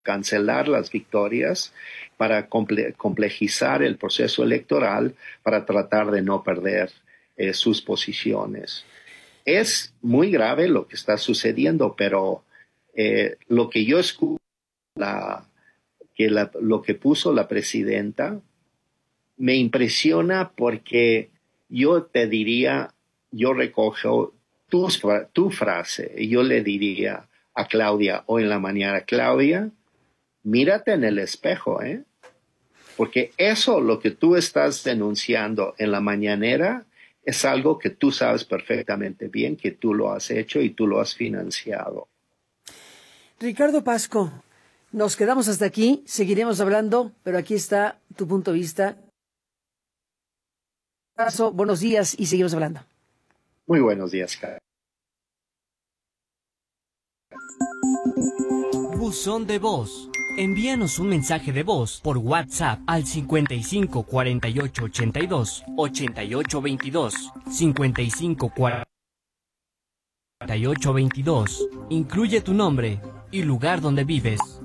cancelar las victorias para complejizar el proceso electoral para tratar de no perder sus posiciones. Es muy grave lo que está sucediendo, pero lo que yo escucho, lo que puso la presidenta, me impresiona porque yo te diría, yo recojo tu frase y yo le diría a Claudia hoy en la mañana, Claudia, mírate en el espejo, porque eso, lo que tú estás denunciando en la mañanera, es algo que tú sabes perfectamente bien, que tú lo has hecho y tú lo has financiado. Ricardo Pasco, nos quedamos hasta aquí, seguiremos hablando, pero aquí está tu punto de vista. Buenos días y seguimos hablando. Muy buenos días, Carlos. Buzón de voz. Envíanos un mensaje de voz por WhatsApp al 55 48 82 88 22 55 48 22. Incluye tu nombre y lugar donde vives.